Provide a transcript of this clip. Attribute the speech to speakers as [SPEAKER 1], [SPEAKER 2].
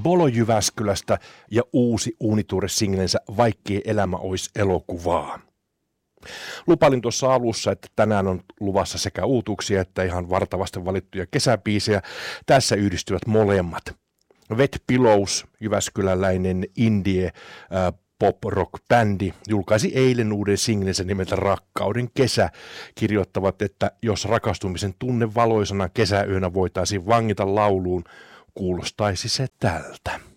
[SPEAKER 1] Bolo Jyväskylästä ja uusi Uunituore-singlensä Vaikkei elämä ois elokuvaa. Lupailin tuossa alussa, että tänään on luvassa sekä uutuuksia että ihan vartavasti valittuja kesäbiisejä. Tässä yhdistyvät molemmat. Wet Pillows, jyväskyläläinen indie pop-rock-bändi, julkaisi eilen uuden singlensä nimeltä Rakkauden kesä. Kirjoittavat, että jos rakastumisen tunne valoisana kesäyönä voitaisiin vangita lauluun, kuulostaisi se tältä.